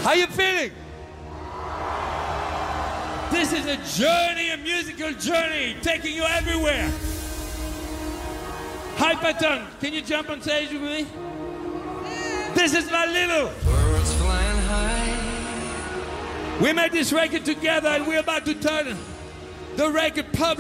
How you feeling? This is a journey, a musical journey, taking you everywhere. Hyperton, can you jump on stage with me? This is my little. Birds flying high. We made this record together and we're about to turn the record public.